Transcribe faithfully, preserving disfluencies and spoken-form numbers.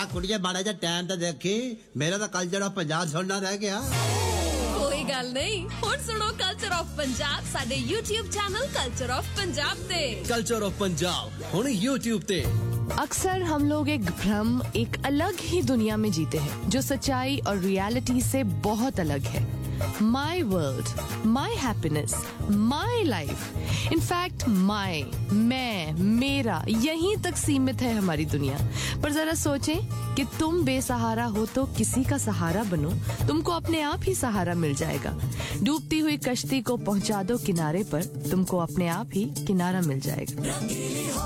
ਕੁੜੀਏ ਮਾੜਾ ਜਿਹਾ ਟਾਈਮ ਤਾਂ ਦੇਖੀ ਮੇਰਾ ਤਾਂ ਕਲਚਰ ਆਫ ਪੰਜਾਬ ਸੁਣਨਾ ਰਹਿ ਗਿਆ कोई गल नहीं हुण सुनो कल्चर ऑफ पंजाब साडे YouTube channel culture of Punjab ते कल्चर ऑफ पंजाब हुण YouTube ते अक्सर हम लोग एक भ्रम एक अलग ही दुनिया में जीते हैं जो सच्चाई और रियलिटी से बहुत अलग है my world my happiness my life in fact my मैं मेरा यहीं तक सीमित है हमारी दुनिया पर जरा सोचें कि तुम बेसहारा हो तो किसी का सहारा बनो तुमको अपने आप ही सहारा मिल जाएगा डूबती हुई कश्ती को पहुंचा दो किनारे पर तुमको अपने आप ही किनारा मिल जाएगा